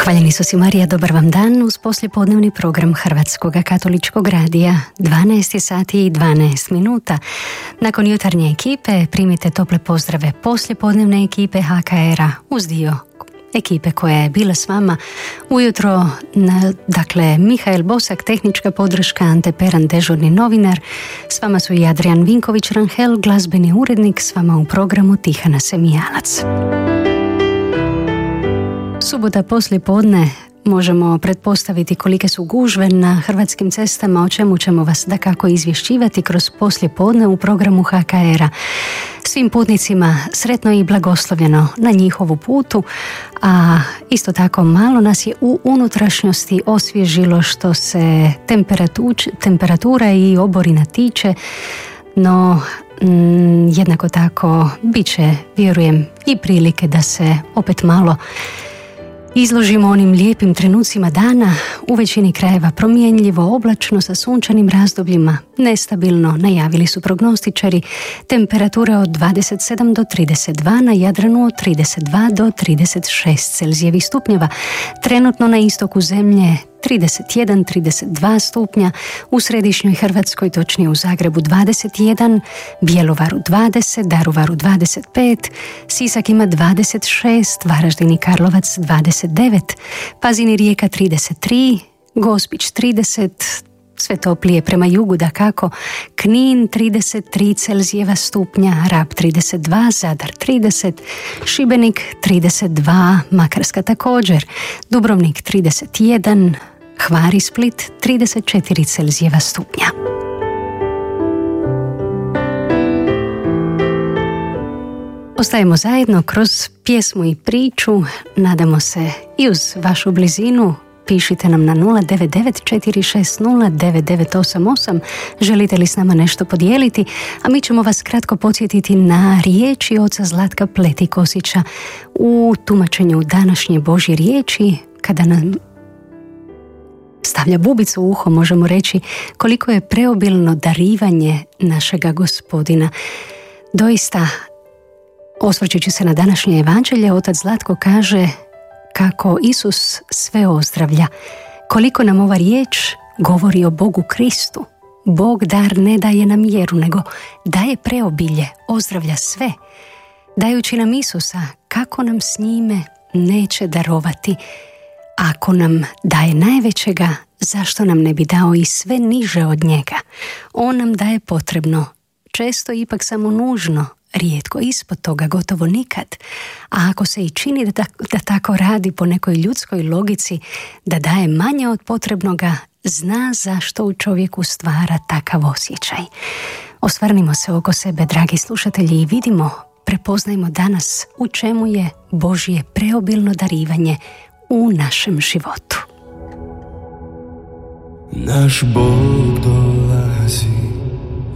Hvaljeni Isus i Marija, dobar vam dan uz poslijepodnevni program Hrvatskog katoličkog radija. 12 sati i 12 minuta. Nakon jutarnje ekipe primite tople pozdrave poslijepodnevne ekipe HKR-a uz dio ekipe koja je bila s vama ujutro. Dakle, Mihael Bosak, tehnička podrška, Ante Peran, dežurni novinar. S vama su i Adrian Vinković-Ranhel, glazbeni urednik, s vama u programu Tihana Semijanac. Subota poslije podne možemo pretpostaviti kolike su gužve na hrvatskim cestama, o čemu ćemo vas dakako izvješćivati kroz poslije podne u programu HKR-a. Svim putnicima sretno i blagoslovljeno na njihovu putu, a isto tako malo nas je u unutrašnjosti osvježilo što se temperatura i oborina tiče, no jednako tako bit će, vjerujem, i prilike da se opet malo izložimo onim lijepim trenucima dana, u većini krajeva promjenljivo, oblačno sa sunčanim razdobljima, nestabilno, najavili su prognostičari, temperature od 27 do 32, na Jadranu od 32 do 36 Celzijevih stupnjeva, trenutno na istoku zemlje 31-32 stupnja, u središnjoj Hrvatskoj, točnije u Zagrebu 21, Bjelovaru 20, Daruvaru 25, Sisak ima 26, Varaždin i Karlovac 29, Pazin i Rijeka 33, Gospić 30, sve toplije prema jugu dakako, Knin 33 Celzijeva stupnja, Rab 32, Zadar 30, Šibenik 32, Makarska također, Dubrovnik 31, Hvar i Split 34 Celzijeva stupnja. Ostajemo zajedno kroz pjesmu i priču, nadamo se i uz vašu blizinu. Pišite nam na 099-460-9988, želite li s nama nešto podijeliti, a mi ćemo vas kratko podsjetiti na riječi oca Zlatka Pletikosića u tumačenju današnje Božje riječi, kada nam stavlja bubicu u uho, možemo reći koliko je preobilno darivanje našega Gospodina. Doista, osvrćući se na današnje evanđelje, otac Zlatko kaže kako Isus sve ozdravlja, koliko nam ova riječ govori o Bogu Kristu. Bog dar ne daje na mjeru, nego daje preobilje, ozdravlja sve. Dajući nam Isusa, kako nam s njime neće darovati? Ako nam daje najvećega, zašto nam ne bi dao i sve niže od njega? On nam daje potrebno, često ipak samo nužno, rijetko ispod toga, gotovo nikad. A ako se i čini da tako radi po nekoj ljudskoj logici, da daje manje od potrebnoga, zna zašto u čovjeku stvara takav osjećaj. Osvrnimo se oko sebe, dragi slušatelji, i vidimo, prepoznajmo danas u čemu je Božje preobilno darivanje u našem životu. Naš Bog dolazi